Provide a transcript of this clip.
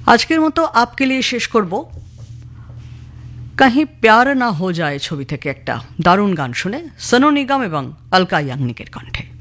আজকের মতো আপকে লিয়ে শেষ করব কাহি প্যার না হো যায় ছবি থেকে একটা দারুণ গান শুনে সনু নিগম এবং অলকা ইয়াগনিকের কণ্ঠে।